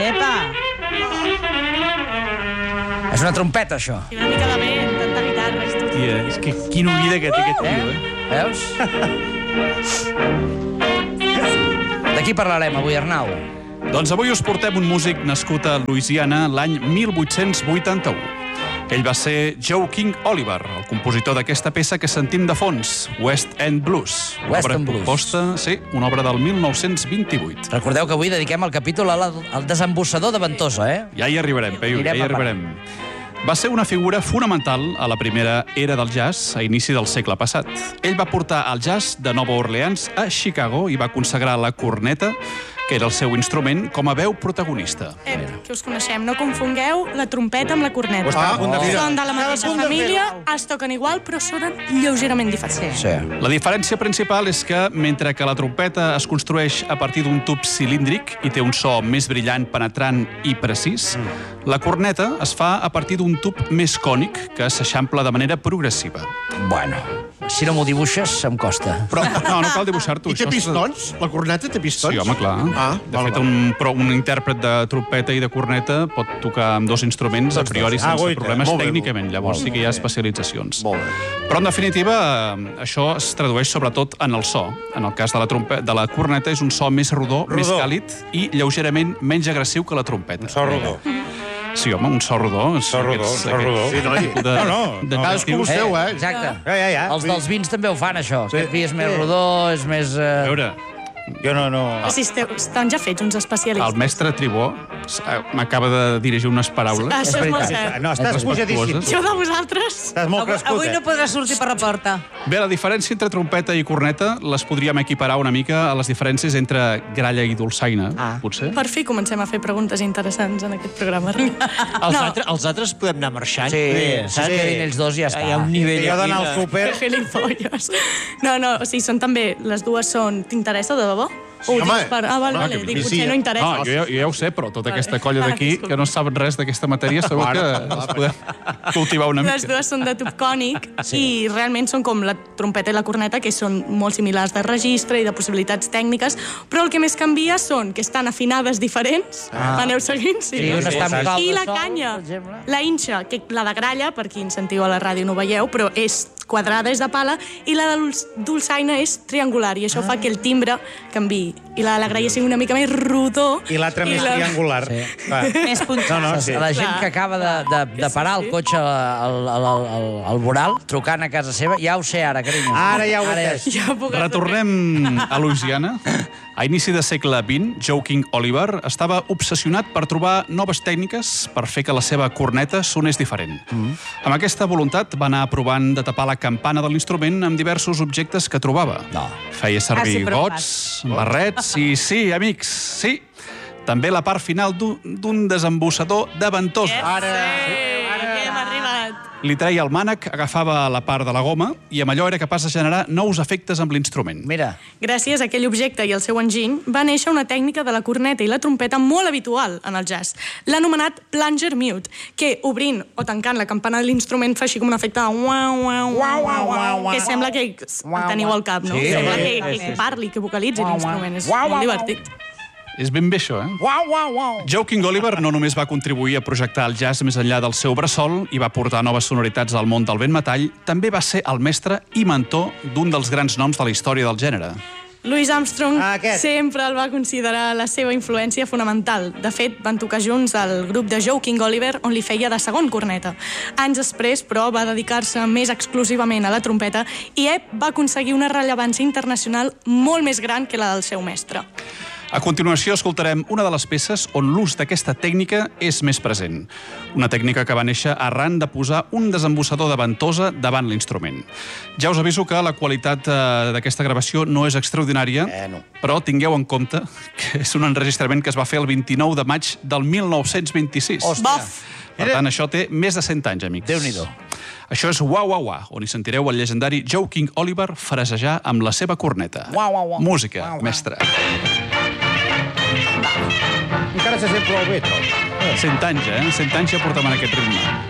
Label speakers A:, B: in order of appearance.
A: Epa!
B: És una trompeta, això.
C: I una mica de vent, tanta guitarra, és tot.
D: Tia, és que quina oïda que té aquest tio,
B: Veus? De qui parlarem avui, Arnau?
D: Doncs avui us portem un músic nascut a Louisiana l'any 1881. Ell va ser Joe King Oliver, el compositor d'aquesta peça que sentim de fons, West End Blues.
B: West End Blues.
D: Composta, sí, una obra del 1928.
B: Recordeu que avui dediquem el capítol al desembussador de Ventosa, eh?
D: Ja hi arribarem, Peyu, ja hi arribarem. Va ser una figura fonamental a la primera era del jazz a inici del segle passat. Ell va portar el jazz de Nova Orleans a Chicago i va consagrar la corneta, que era el seu instrument, com a veu protagonista.
C: Que us coneixem, no confongueu la trompeta amb la corneta. Són de la mateixa família, es toquen igual, però sonen lleugerament diferents.
B: Sí.
D: La diferència principal és que, mentre que la trompeta es construeix a partir d'un tub cilíndric i té un so més brillant, penetrant i precís, la corneta es fa a partir d'un tub més cònic que s'eixampla de manera progressiva.
B: Bueno, si no m'ho dibuixes, em costa.
D: Però no cal dibuixar-t'ho.
E: I té pistons? La corneta té pistons?
D: Sí, home, clar. De fet, un intèrpret de trompeta i de corneta pot tocar amb dos instruments a priori sense problemes tècnicament. Llavors sí que hi ha especialitzacions. Però, en definitiva, això es tradueix sobretot en el so. En el cas de la corneta és un so més rodó, més càlid i lleugerament menys agressiu que la trompeta.
E: Un so rodó.
D: Sí, home, un so rodó.
E: Un so rodó. Sí, noi. Cadascú vosteu, eh?
B: Exacte.
E: Ja.
B: Els dels vins també ho fan, això. Aquest vi és més rodó, és més...
D: A veure,
E: jo no...
C: Si estan ja fets uns especialistes.
D: el mestre Tribó m'acaba de dirigir unes paraules.
C: Això és molt cert.
E: No, estàs pujadíssim.
C: Jo de vosaltres.
E: Estàs molt crescut,
A: Avui no podràs sortir per la porta.
D: Bé, la diferència entre trompeta i corneta les podríem equiparar una mica a les diferències entre gralla i dolçaina, potser.
C: Per fi comencem a fer preguntes interessants en aquest programa.
F: Els altres podem anar marxant.
B: Sí, saps que dins ells dos ja està.
F: Hi ha un nivell
E: Jo
F: aquí
E: d'anar al súper...
C: Gilipolles. No, o sigui, són també... Les dues són... T'interessa, de debò? O ho dius per... Vale. Dic, potser no interessa.
D: No, jo ja ho sé, però tota aquesta colla d'aquí que no saben res d'aquesta matèria segur que els podem cultivar una mica.
C: Les dues són de tub cònic i realment són com la trompeta i la corneta, que són molt similars de registre i de possibilitats tècniques, però el que més canvia són que estan afinades diferents. M'aneu seguint? Sí,
B: una està amb cal
C: i
B: de
C: la
B: sol,
C: canya,
B: per exemple.
C: la inxa, que la de gralla, per qui ens sentiu a la ràdio no ho veieu, però és quadrada, és de pala, i la de dolçaina és triangular, i això fa que el timbre canviï. I la de la gralla sigui una mica més rodó.
E: I l'altra més triangular.
A: Més puntat.
B: La gent que acaba de parar el cotxe al voral, trucant a casa seva, ja ho sé ara, carinyo.
E: Ara ja ho he entès.
D: Retornem a Louisiana. A inici de segle XX, Joe King Oliver estava obsessionat per trobar noves tècniques per fer que la seva corneta sonés diferent. Amb aquesta voluntat va anar provant de tapar la campana de l'instrument amb diversos objectes que trobava. Feia servir gots, barrets i sí, amics, sí, també la part final d'un desembussador de ventosa.
C: Hem arribat.
D: Li treia el mànec, agafava la part de la goma i amb allò era capaç de generar nous efectes amb l'instrument.
B: Mira.
C: Gràcies a aquell objecte i al seu enginy va néixer una tècnica de la corneta i la trompeta molt habitual en el jazz, l'anomenat plunger mute, que obrint o tancant la campana de l'instrument fa així com un efecte que sembla que teniu al cap, no? Sembla que parli, que vocalitzi l'instrument. És molt divertit.
D: És ben bé això, Joe King Oliver no només va contribuir a projectar el jazz més enllà del seu bressol i va portar noves sonoritats al món del vent metall, també va ser el mestre i mentor d'un dels grans noms de la història del gènere.
C: Louis Armstrong sempre el va considerar la seva influència fonamental. De fet, van tocar junts al grup de Joe King Oliver, on li feia de segon corneta. Anys després, però, va dedicar-se més exclusivament a la trompeta i va aconseguir una rellevància internacional molt més gran que la del seu mestre.
D: A continuació escoltarem una de les peces on l'ús d'aquesta tècnica és més present. Una tècnica que va néixer arran de posar un desembussador de ventosa davant l'instrument. Ja us aviso que la qualitat d'aquesta gravació no és extraordinària, però tingueu en compte que és un enregistrament que es va fer el 29 de maig del 1926. Per tant, això té més de 100 anys, amics.
B: Déu-n'hi-do.
D: Això és Wah Wah Wah, on hi sentireu el llegendari Joe King Oliver frasejar amb la seva corneta. Música, mestre.
E: Encara se sent prou bé, trobo.
D: 100 anys, 100 anys ja portem en aquest ritme.